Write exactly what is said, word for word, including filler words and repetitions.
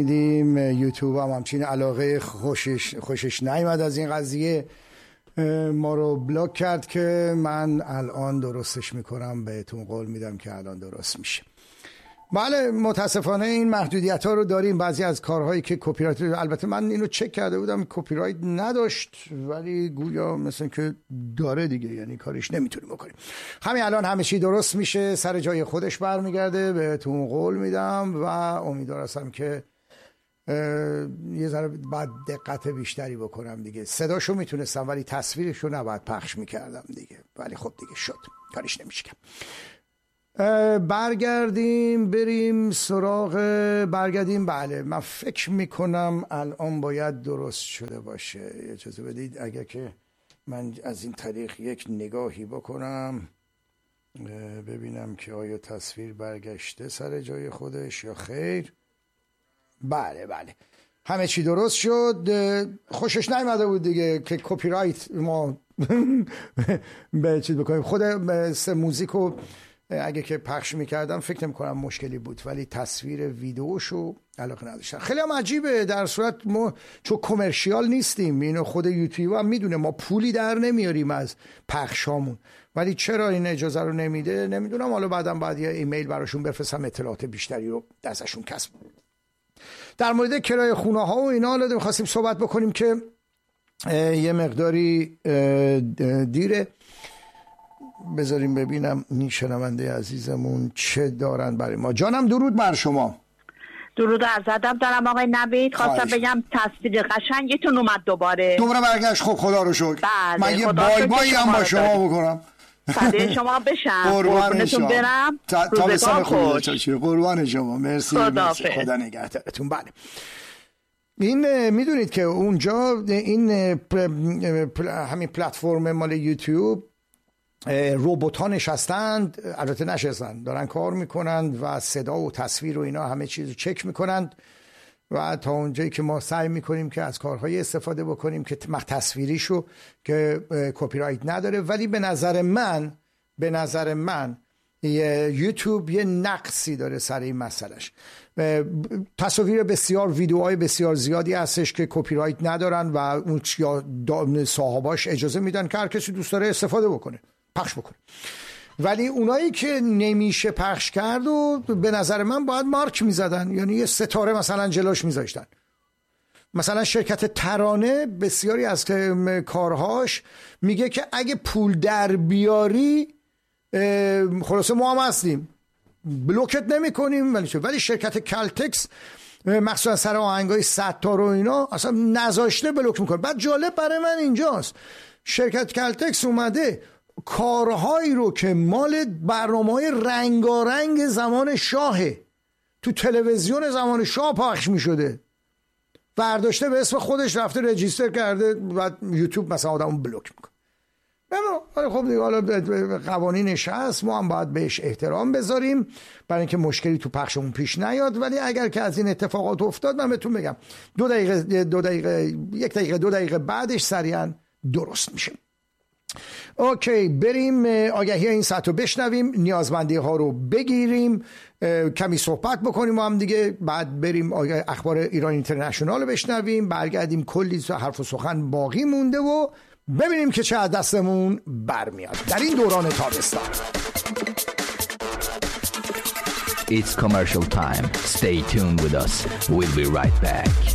دیدیم یوتیوب هم همچین علاقه خوشش خوشش نیامد از این قضیه، ما رو بلاک کرد که من الان درستش میکنم، بهتون قول میدم که الان درست میشه. بله متاسفانه این محدودیت ها رو داریم. بعضی از کارهایی که کپی رایت، البته من اینو چک کرده بودم کپی رایت نداشت ولی گویا مثلا که داره دیگه، یعنی کارش نمیتونیم بکنیم. همین الان همه چی درست میشه، سر جای خودش برمیگرده، بهتون قول میدم و امیدوار هستم که یه ذره بعد دقت بیشتری بکنم دیگه. صداشو میتونستم ولی تصویرشو نباید پخش میکردم دیگه، ولی خب دیگه شد، کارش نمیشه. برگردیم بریم سراغ برگردیم بله من فکر میکنم الان باید درست شده باشه. اجازه بدید اگر که من از این طریق یک نگاهی بکنم ببینم که آیا تصویر برگشته سر جای خودش یا خیر. بله بله همه چی درست شد. خوشش نیامده بود دیگه که کپی رایت ما به چیز بکنیم. خود سه موزیکو اگه که پخش میکردم فکر نمی کنم مشکلی بود، ولی تصویر ویدیوشو علاقه نداشتم. خیلی هم عجیبه، در صورت ما چون کمرشیال نیستیم، اینو خود یوتیوب هم میدونه، ما پولی در نمیاریم از پخشامون، ولی چرا این اجازه رو نمیده نمیدونم. حالا بعدم بعد یه ایمیل براشون بفرستم اطلاعات بیشتری رو ازشون کسب. در مورد کرایه خونه ها و اینا حالا می‌خواستیم صحبت بکنیم که یه مقداری دیره. بذاریم ببینم این شنونده عزیزمون چه دارن برای ما. جانم درود بر شما. درود عرض ادب دارم آقای نوید. خواستم بگم تصویر قشنگتون اومد دوباره دوباره برگشت. خب خدا رو شکر. من یه بای بای هم با شما بکنم. فدای شما بشم. قربانتون برم. تابستان خوبی. قربان شما. مرسی. خدا, خدا نگهدارتون. بله این میدونید که اونجا این پل... پل... همین پلتفرم مال یوتیوب روبوت ها نشستند، البته نشستند، دارن کار میکنند و صدا و تصویر و اینا همه چیز رو چک میکنند و تا اونجایی که ما سعی میکنیم که از کارهای استفاده بکنیم که تصویریشو که کپی رایت نداره. ولی به نظر من به نظر من یوتیوب یه نقصی داره سر این مسئلهش. تصاویر بسیار ویدیوهای بسیار زیادی هستش که کپی رایت ندارن و اون صاحباش اجازه میدن که هر کسی دوست داره استفاده بکنه پخش بکنه، ولی اونایی که نمیشه پخش کرد و به نظر من باید مارک میزدن، یعنی یه ستاره مثلا جلوش میذاشتن. مثلا شرکت ترانه بسیاری از کارهاش میگه که اگه پول در بیاری خلاصه ما هم هستیم، بلوکت نمی کنیم، ولی ولی شرکت کلتکس مخصوصا سر آهنگای ستار و اینا اصلا نذاشته بلوک میکنه. بعد جالب برای من اینجاست شرکت کلتکس اومده کارهایی رو که مال برنامه‌های رنگارنگ زمان شاهه تو تلویزیون زمان شاه پخش میشده برداشته به اسم خودش رفته رجیستر کرده، بعد یوتیوب مثلا آدمو بلوک میکنه. ولی خب دیگه حالا قوانینش هست، ما هم باید بهش احترام بذاریم برای اینکه مشکلی تو پخشمون پیش نیاد. ولی اگر که از این اتفاقات افتاد من بهتون بگم دو دقیقه دو دقیقه یک دقیقه دو دقیقه بعدش سریعا درست میشه. اوکی بریم آگهی این ساعت رو بشنویم، نیازمندی ها رو بگیریم، کمی صحبت بکنیم و هم دیگه، بعد بریم اخبار ایران اینترنشنال رو بشنویم، برگردیم کلی حرف و سخن باقی مونده و ببینیم که چه از دستمون برمیاد در این دوران تابستان. It's commercial time. Stay tuned with us. We'll be right back.